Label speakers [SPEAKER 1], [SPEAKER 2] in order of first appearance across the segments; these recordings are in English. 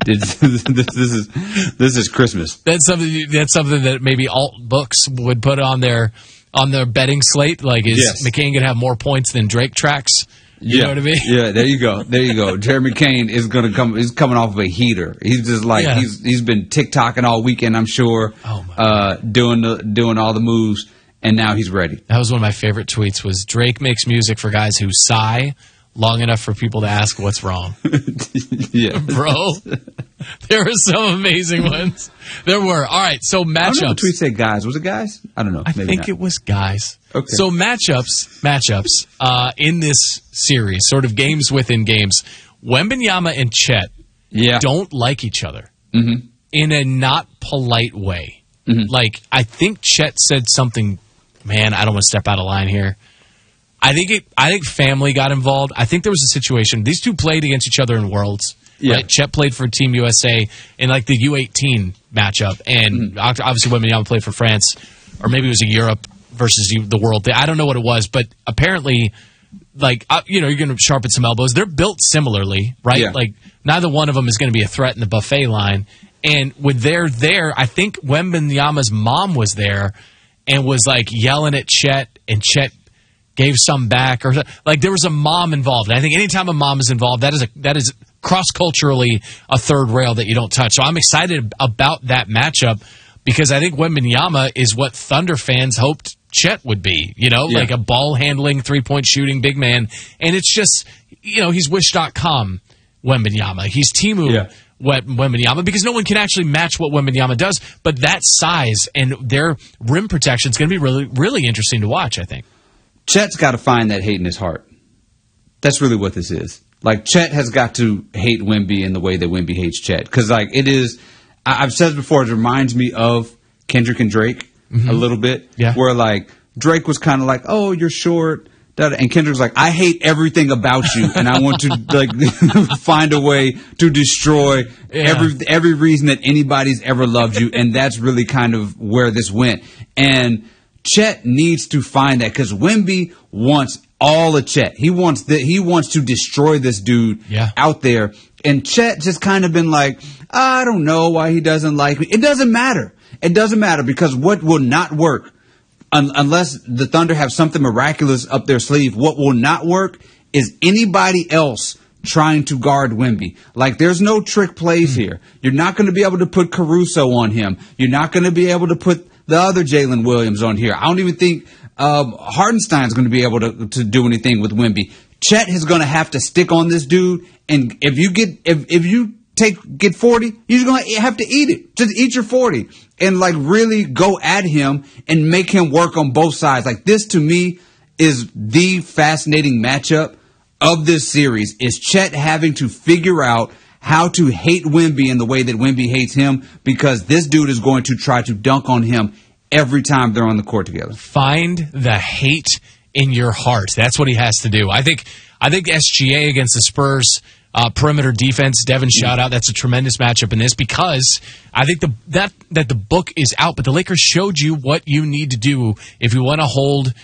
[SPEAKER 1] This is Christmas.
[SPEAKER 2] That's something that maybe alt books would put on their betting slate. Like, is McCain gonna have more points than Drake tracks? You know what I mean?
[SPEAKER 1] Yeah, there you go. Jeremy McCain is going to come. He's coming off of a heater. He's just like he's been TikToking all weekend. I'm sure, doing all the moves, and now he's ready.
[SPEAKER 2] That was one of my favorite tweets. Was Drake makes music for guys who sigh long enough for people to ask what's wrong.
[SPEAKER 1] Yeah,
[SPEAKER 2] bro. There were some amazing ones. There were. All right, so matchups.
[SPEAKER 1] I don't know if the tweet said guys. Was it guys? I don't know.
[SPEAKER 2] I think it was guys.
[SPEAKER 1] Okay.
[SPEAKER 2] So matchups in this series, sort of games within games. Wembanyama and Chet don't like each other in a not polite way. Like, I think Chet said something, man, I don't want to step out of line here. I think family got involved. I think there was a situation. These two played against each other in Worlds. Yeah. Right? Chet played for Team USA in like the U18 matchup, and obviously Wembanyama played for France, or maybe it was a Europe versus the World. I don't know what it was, but apparently, like you're going to sharpen some elbows. They're built similarly, right? Yeah. Like neither one of them is going to be a threat in the buffet line. And when they're there, I think Wembanyama's mom was there and was like yelling at Chet, and Chet gave some back, or like there was a mom involved. And I think anytime a mom is involved, that is cross-culturally a third rail that you don't touch. So I'm excited about that matchup because I think Wembanyama is what Thunder fans hoped Chet would be, like a ball-handling, three-point shooting big man. And it's just, he's Wish.com Wembanyama. He's Timu Wembanyama, because no one can actually match what Wembanyama does. But that size and their rim protection is going to be really, really interesting to watch, I think.
[SPEAKER 1] Chet's got to find that hate in his heart. That's really what this is. Like, Chet has got to hate Wemby in the way that Wemby hates Chet. Because, like, it is, I've said it before, it reminds me of Kendrick and Drake a little bit. Yeah. Where, like, Drake was kind of like, oh, you're short. And Kendrick's like, I hate everything about you, and I want to, like, find a way to destroy every reason that anybody's ever loved you. And that's really kind of where this went. And Chet needs to find that, because Wemby wants all of Chet. He wants to destroy this dude out there. And Chet just kind of been like, I don't know why he doesn't like me. It doesn't matter. It doesn't matter, because what will not work, unless the Thunder have something miraculous up their sleeve, what will not work is anybody else trying to guard Wemby. Like, there's no trick plays here. You're not going to be able to put Caruso on him. You're not going to be able to put the other Jalen Williams on here. I don't even think Hartenstein's going to be able to do anything with Wemby. Chet is going to have to stick on this dude, and if you get 40, you're going to have to eat it. Just eat your 40 and, like, really go at him and make him work on both sides. Like, this to me is the fascinating matchup of this series, is Chet having to figure out how to hate Wemby in the way that Wemby hates him, because this dude is going to try to dunk on him every time they're on the court together.
[SPEAKER 2] Find the hate in your heart. That's what he has to do. I think SGA against the Spurs perimeter defense, Devin shout out, that's a tremendous matchup in this, because I think that the book is out, but the Lakers showed you what you need to do if you want to hold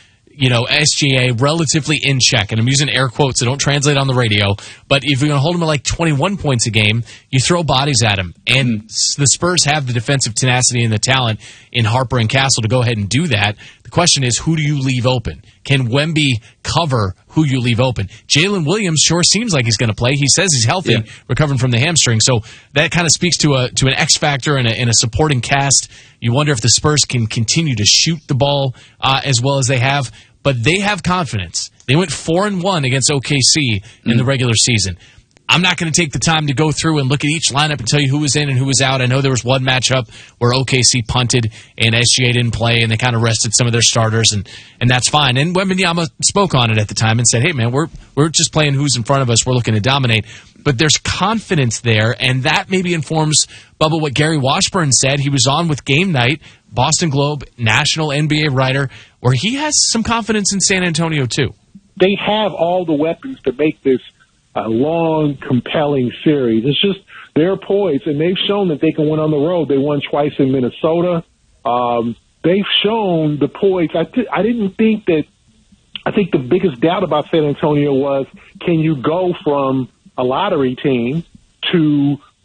[SPEAKER 2] SGA relatively in check. And I'm using air quotes, so don't translate on the radio. But if you're going to hold him at like 21 points a game, you throw bodies at him. And the Spurs have the defensive tenacity and the talent in Harper and Castle to go ahead and do that. The question is, who do you leave open? Can Wemby cover who you leave open? Jalen Williams sure seems like he's going to play. He says he's healthy, recovering from the hamstring. So that kind of speaks to an X factor and a supporting cast. You wonder if the Spurs can continue to shoot the ball as well as they have. But they have confidence. They went 4-1 against OKC in the regular season. I'm not going to take the time to go through and look at each lineup and tell you who was in and who was out. I know there was one matchup where OKC punted and SGA didn't play, and they kind of rested some of their starters, and that's fine. And Wembanyama spoke on it at the time and said, hey, man, we're just playing who's in front of us. We're looking to dominate. But there's confidence there, and that maybe informs, Bubba, what Gary Washburn said. He was on with Game Night, Boston Globe, national NBA writer, where he has some confidence in San Antonio, too.
[SPEAKER 3] They have all the weapons to make this a long, compelling series. It's just they're poised, and they've shown that they can win on the road. They won twice in Minnesota. They've shown the poise. I didn't think that – I think the biggest doubt about San Antonio was, can you go from a lottery team to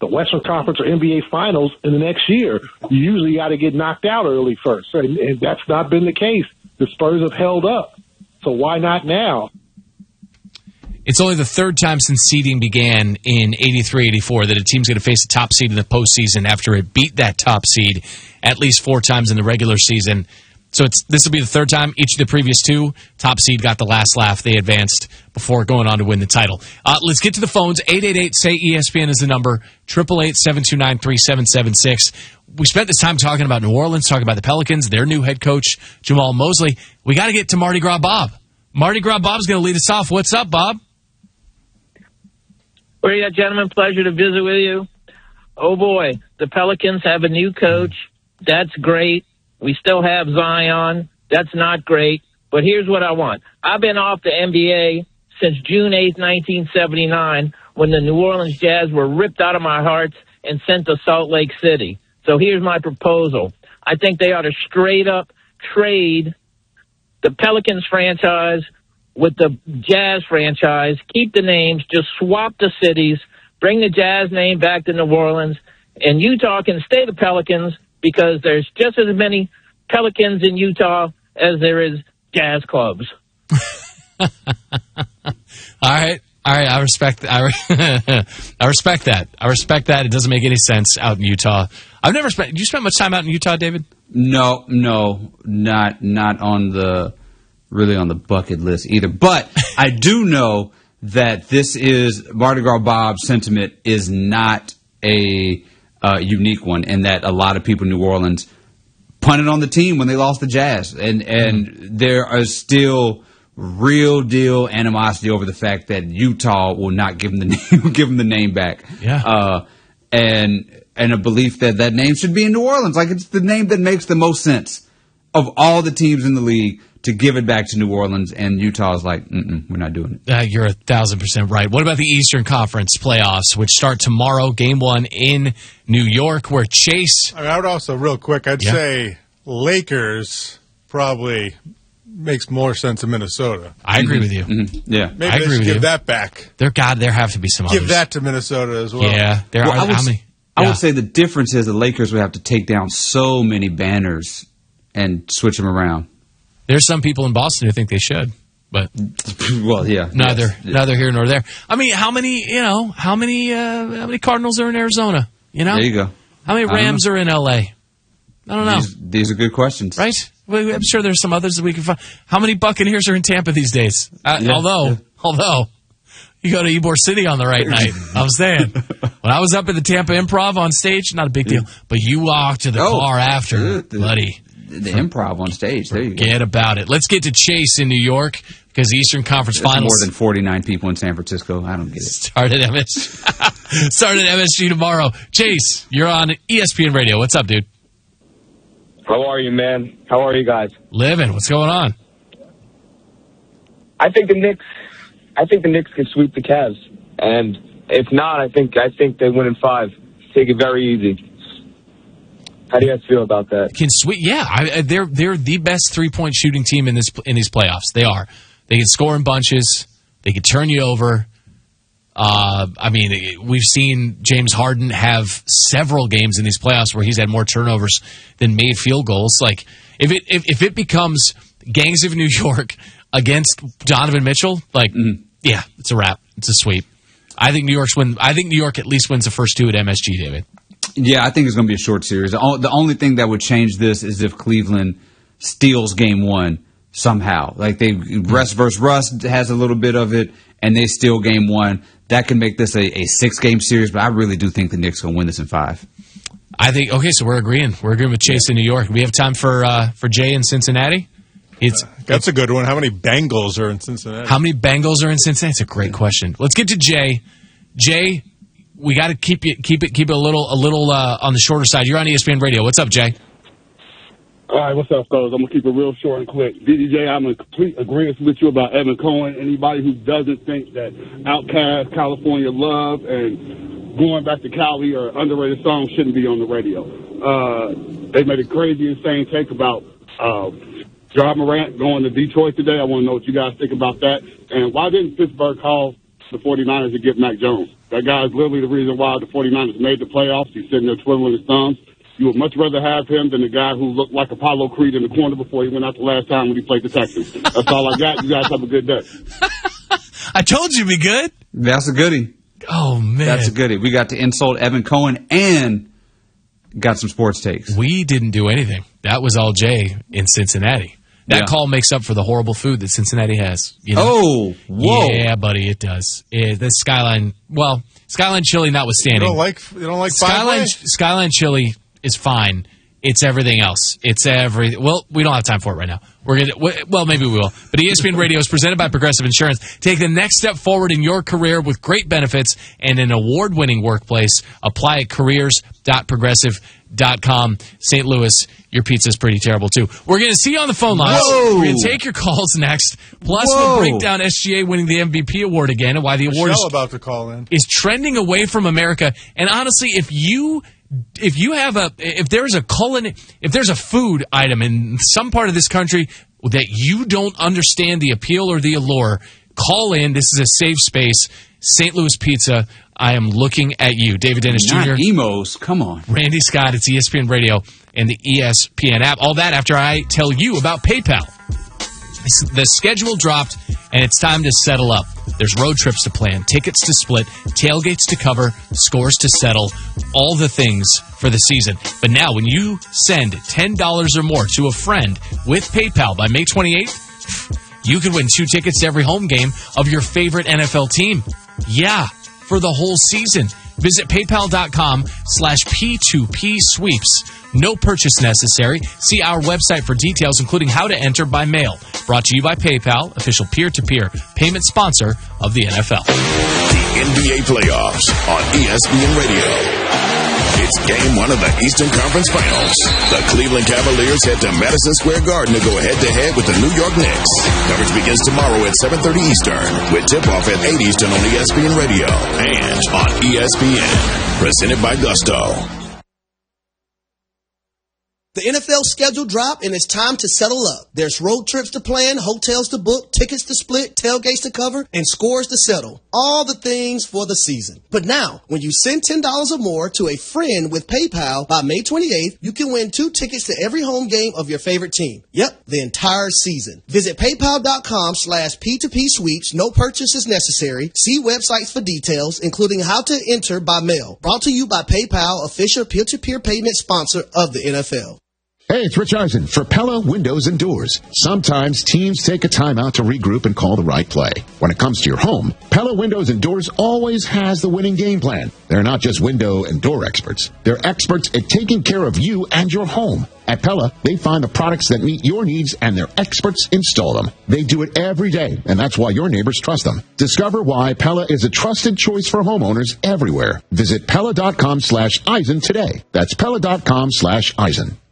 [SPEAKER 3] the Western Conference or NBA Finals in the next year. You usually got to get knocked out early first, and that's not been the case. The Spurs have held up, so why not now?
[SPEAKER 2] It's only the third time since seeding began in 83-84 that a team's going to face a top seed in the postseason after it beat that top seed at least 4 times in the regular season. So this will be the third time. Each of the previous 2, top seed got the last laugh. They advanced before going on to win the title. Let's get to the phones. 888-SAY-ESPN is the number. 888-729-3776. We spent this time talking about New Orleans, talking about the Pelicans, their new head coach, Jamal Mosley. We got to get to Mardi Gras Bob. Mardi Gras Bob's going to lead us off. What's up, Bob?
[SPEAKER 4] Well, yeah, gentlemen, pleasure to visit with you. Oh, boy, the Pelicans have a new coach. That's great. We still have Zion. That's not great. But here's what I want. I've been off the NBA since June 8th, 1979, when the New Orleans Jazz were ripped out of my hearts and sent to Salt Lake City. So here's my proposal. I think they ought to straight up trade the Pelicans franchise with the Jazz franchise, keep the names, just swap the cities, bring the Jazz name back to New Orleans, and Utah can stay the Pelicans because there's just as many Pelicans in Utah as there is Jazz clubs.
[SPEAKER 2] All right. I respect that. I respect that. It doesn't make any sense out in Utah. Did you spend much time out in Utah, David?
[SPEAKER 1] No, not really on the bucket list either. But I do know that this is Mardi Gras Bob's sentiment is not a unique one, and that a lot of people in New Orleans punted on the team when they lost the Jazz, and there are still real deal animosity over the fact that Utah will not give them the name back.
[SPEAKER 2] Yeah.
[SPEAKER 1] And a belief that name should be in New Orleans. Like, it's the name that makes the most sense of all the teams in the league to give it back to New Orleans, and Utah is like, we're not doing it.
[SPEAKER 2] You're 1,000% right. What about the Eastern Conference playoffs, which start tomorrow, Game 1 in New York, where Chase...
[SPEAKER 5] I would also, real quick, I'd say Lakers probably makes more sense in Minnesota.
[SPEAKER 2] I agree with you.
[SPEAKER 1] Mm-hmm. Yeah.
[SPEAKER 5] Maybe
[SPEAKER 2] I
[SPEAKER 5] they
[SPEAKER 2] agree
[SPEAKER 5] should
[SPEAKER 2] with
[SPEAKER 5] give
[SPEAKER 2] you.
[SPEAKER 5] that back.
[SPEAKER 2] There have to be some others.
[SPEAKER 5] Give that to Minnesota as well.
[SPEAKER 2] Yeah. There are how many?
[SPEAKER 1] I would say the difference is the Lakers would have to take down so many banners and switch them around.
[SPEAKER 2] There's some people in Boston who think they should, but
[SPEAKER 1] well, yeah,
[SPEAKER 2] neither here nor there. I mean, how many Cardinals are in Arizona? You know,
[SPEAKER 1] there you go.
[SPEAKER 2] How many Rams are in LA? I don't know.
[SPEAKER 1] These are good questions,
[SPEAKER 2] right? Well, I'm sure there's some others that we can find. How many Buccaneers are in Tampa these days? Although you go to Ybor City on the right night. I'm saying, when I was up at the Tampa Improv on stage, not a big deal, but you walk to the car after, buddy.
[SPEAKER 1] The Improv on stage. There you go.
[SPEAKER 2] Forget about it. Let's get to Chase in New York because the Eastern Conference Finals.
[SPEAKER 1] More than 49 people in San Francisco. I don't get it.
[SPEAKER 2] Start at MSG tomorrow. Chase, you're on ESPN Radio. What's up, dude?
[SPEAKER 6] How are you, man? How are you guys?
[SPEAKER 2] Living. What's going on?
[SPEAKER 6] I think the Knicks can sweep the Cavs, and if not, I think they win in 5. Take it very easy. How do you guys feel about that?
[SPEAKER 2] Can sweep? Yeah, they're the best 3-point shooting team in these playoffs. They are. They can score in bunches. They can turn you over. I mean, we've seen James Harden have several games in these playoffs where he's had more turnovers than made field goals. Like, if it becomes Gangs of New York against Donovan Mitchell, yeah, it's a wrap. It's a sweep. I think New York at least wins the first 2 at MSG, David.
[SPEAKER 1] Yeah, I think it's going to be a short series. The only thing that would change this is if Cleveland steals Game 1 somehow. Like, Rust versus Rust has a little bit of it, and they steal Game 1. That can make this a 6-game series, but I really do think the Knicks are going to win this in 5.
[SPEAKER 2] I think, okay, so we're agreeing. We're agreeing with Chase in New York. We have time for Jay in Cincinnati?
[SPEAKER 5] That's a good one. How many Bengals are in Cincinnati?
[SPEAKER 2] It's a great question. Let's get to Jay. Jay, we got to keep it a little on the shorter side. You're on ESPN Radio. What's up, Jay?
[SPEAKER 7] All right, what's up, fellas? I'm going to keep it real short and quick. DDJ, I'm in complete agreement with you about Evan Cohen. Anybody who doesn't think that Outkast, California Love, and Going Back to Cali are underrated songs shouldn't be on the radio. They made a crazy, insane take about Ja Morant going to Detroit today. I want to know what you guys think about that. And why didn't Pittsburgh call the 49ers to get Mac Jones. That guy is literally the reason why the 49ers made the playoffs. He's sitting there twiddling his thumbs. You would much rather have him than the guy who looked like Apollo Creed in the corner before he went out the last time when he played the Texans. That's all I got. You guys have a good day.
[SPEAKER 2] I told you it'd be good.
[SPEAKER 1] That's a goodie.
[SPEAKER 2] Oh, man.
[SPEAKER 1] That's a goodie. We got to insult Evan Cohen and got some sports takes.
[SPEAKER 2] We didn't do anything. That was all Jay in Cincinnati. That call makes up for the horrible food that Cincinnati has. You know?
[SPEAKER 1] Oh, whoa.
[SPEAKER 2] Yeah, buddy, it does. The Skyline, well, Skyline chili notwithstanding.
[SPEAKER 5] You don't like
[SPEAKER 2] Skyline chili is fine. It's everything else. It's everything. Well, we don't have time for it right now. Well, maybe we will. But ESPN Radio is presented by Progressive Insurance. Take the next step forward in your career with great benefits and an award-winning workplace. Apply at careers.progressive.com. St. Louis, your pizza's pretty terrible, too. We're going to see you on the phone lines. Whoa. We're going to take your calls next. Plus, we'll break down SGA winning the MVP award again and why the award
[SPEAKER 5] about to call in.
[SPEAKER 2] Is trending away from America. And honestly, if there's a food item in some part of this country that you don't understand the appeal or the allure, call in. This is a safe space. St. Louis Pizza, I am looking at you. David Dennis Jr.
[SPEAKER 1] Not emos, come on.
[SPEAKER 2] Randy Scott, it's ESPN Radio and the ESPN app. All that after I tell you about PayPal. The schedule dropped, and it's time to settle up. There's road trips to plan, tickets to split, tailgates to cover, scores to settle, all the things for the season. But now, when you send $10 or more to a friend with PayPal by May 28th, you could win 2 tickets to every home game of your favorite NFL team. Yeah, for the whole season. Visit paypal.com/P2P sweeps. No purchase necessary. See our website for details, including how to enter by mail. Brought to you by PayPal, official peer-to-peer payment sponsor of the NFL.
[SPEAKER 8] The NBA playoffs on ESPN Radio. It's game 1 of the Eastern Conference Finals. The Cleveland Cavaliers head to Madison Square Garden to go head-to-head with the New York Knicks. Coverage begins tomorrow at 7:30 Eastern, with tip-off at 8 Eastern on ESPN Radio and on ESPN. Presented by Gusto.
[SPEAKER 9] The NFL schedule dropped, and it's time to settle up. There's road trips to plan, hotels to book, tickets to split, tailgates to cover, and scores to settle. All the things for the season. But now, when you send $10 or more to a friend with PayPal by May 28th, you can win 2 tickets to every home game of your favorite team. Yep, the entire season. Visit paypal.com/P2P sweeps. No purchase is necessary. See websites for details, including how to enter by mail. Brought to you by PayPal, official peer-to-peer payment sponsor of the NFL.
[SPEAKER 10] Hey, it's Rich Eisen for Pella Windows and Doors. Sometimes teams take a time out to regroup and call the right play. When it comes to your home, Pella Windows and Doors always has the winning game plan. They're not just window and door experts. They're experts at taking care of you and your home. At Pella, they find the products that meet your needs, and their experts install them. They do it every day, and that's why your neighbors trust them. Discover why Pella is a trusted choice for homeowners everywhere. Visit Pella.com/Eisen today. That's Pella.com/Eisen.